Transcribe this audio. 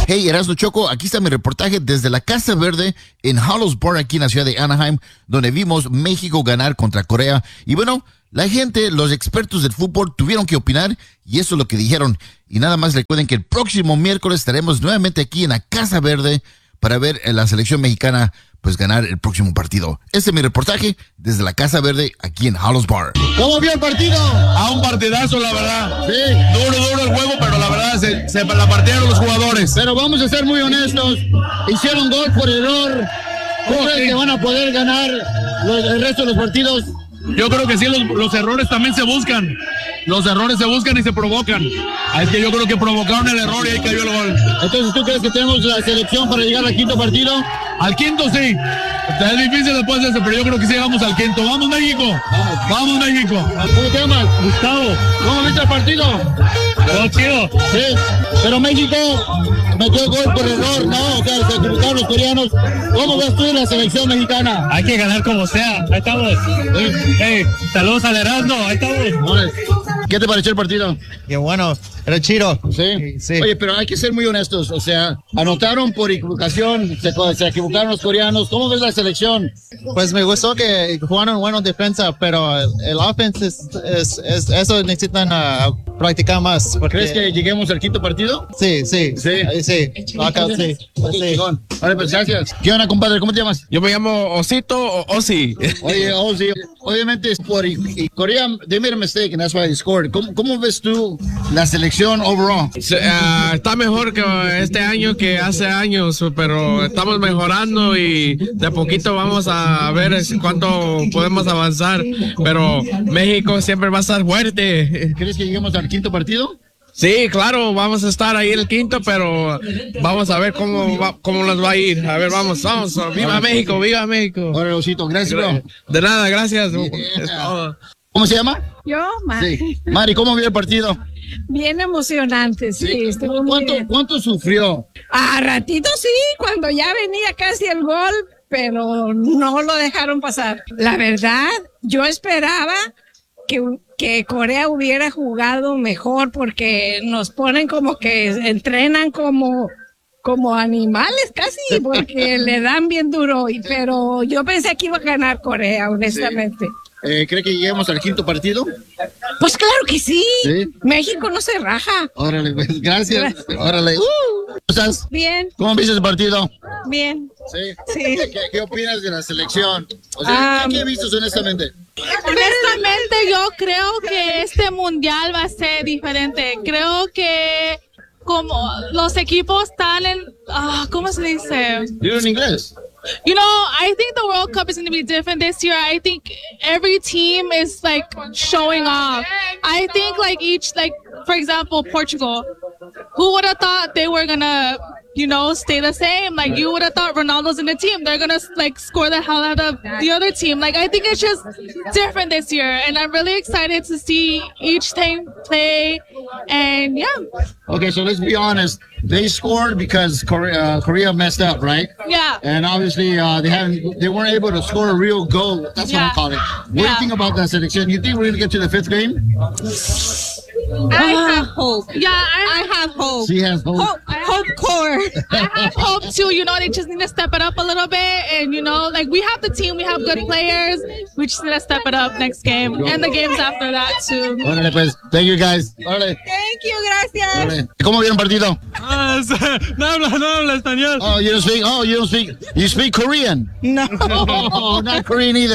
Hey, Erasmo Choco, aquí está mi reportaje desde la Casa Verde en Hollows Bar, aquí en la ciudad de Anaheim, donde vimos México ganar contra Corea. Y bueno, la gente, los expertos del fútbol tuvieron que opinar y eso es lo que dijeron. Y nada más recuerden que el próximo miércoles estaremos nuevamente aquí en la Casa Verde para ver a la selección mexicana pues ganar el próximo partido. Este es mi reportaje desde la Casa Verde aquí en Hollows Bar. ¿Cómo vio el partido? A un partidazo, la verdad. Sí. Duro el juego, pero la verdad se la partieron los jugadores. Pero vamos a ser muy honestos. Hicieron gol por error. ¿Cómo crees que van a poder ganar el resto de los partidos? Yo creo que sí, los errores también se buscan. Los errores se buscan y se provocan. Es que yo creo que provocaron el error y ahí cayó el gol. Entonces, ¿tú crees que tenemos la selección para llegar al quinto partido? Al quinto sí. Es difícil después de eso, pero yo creo que sí llegamos al quinto. ¡Vamos, México! ¡Vamos, México! ¿Cómo te llamas? Gustavo. ¿Cómo viste el partido? Todo chido. Sí, pero México metió gol por error, ¿no? O sea, se equivocaron los coreanos. ¿Cómo ves tú la selección mexicana? Hay que ganar como sea. Ahí estamos. Hey, saludos al Erasmo. Ahí estamos. ¿Qué te pareció el partido? Qué bueno, era chido. Sí. Sí. Oye, pero hay que ser muy honestos. O sea, anotaron por equivocación, se equivocaron los coreanos. ¿Cómo ves la selección? Pues me gustó que jugaron buena defensa, pero el offense eso necesitan practicar más. Porque... ¿Crees que lleguemos al quinto partido? Sí. Sí. Acá, sí. Vale, pues gracias. ¿Qué onda, compadre? ¿Cómo te llamas? Yo me llamo Osito o Osi. Oye, Ozzy, obviamente es por Corea, they made a mistake and that's why they scored. ¿Cómo ves tú la selección overall? Está mejor que este año que hace años, pero estamos mejorando y de poquito vamos a ver cuánto podemos avanzar. Pero México siempre va a estar fuerte. ¿Crees que lleguemos al quinto partido? Sí, claro, vamos a estar ahí en el quinto, pero vamos a ver cómo nos va a ir. A ver, vamos. ¡Viva México, viva México! Hola, Osito, gracias, bro. De nada, gracias. Yeah. ¿Cómo se llama? Yo, Mari. Sí. Mari, ¿cómo vio el partido? Bien emocionante, sí. Estuvo muy bien. ¿Cuánto sufrió? A ratito sí, cuando ya venía casi el gol, pero no lo dejaron pasar. La verdad, yo esperaba que Corea hubiera jugado mejor porque nos ponen como que entrenan como animales casi, porque le dan bien duro, pero yo pensé que iba a ganar Corea, honestamente. Sí. ¿Cree que lleguemos al quinto partido? Pues claro que sí. ¿Sí? México no se raja. Órale, pues, gracias. Órale. ¿Cómo estás? Bien, ¿Cómo viste el partido? bien. Sí. ¿Qué opinas de la selección? O sea, ¿qué vistes honestamente? Honestamente, yo creo que este mundial va a ser diferente. Creo que como los equipos están en, ¿cómo se dice? Dilo en inglés. You know, I think the World Cup is going to be different this year. I think every team is like showing off. I think for example, Portugal. Who would have thought they were going to, stay the same? Like, you would have thought Ronaldo's in the team. They're going to, score the hell out of the other team. Like, I think it's just different this year. And I'm really excited to see each team play. And, yeah. Okay, so let's be honest. They scored because Korea messed up, right? Yeah. And obviously, they weren't able to score a real goal. That's what I call it. What do you think about that selection? You think we're going to get to the fifth game? I have hope. Yeah, I have hope. She has hope. Hope core. I have hope too. They just need to step it up a little bit. And, we have the team, we have good players. We just need to step it up next game. And the games after that too. Órale, pues. Thank you, guys. Órale. Thank you, gracias. Órale. ¿Cómo vieron el partido? No habla español. Oh, you don't speak? You speak Korean? No. Oh, not Korean either.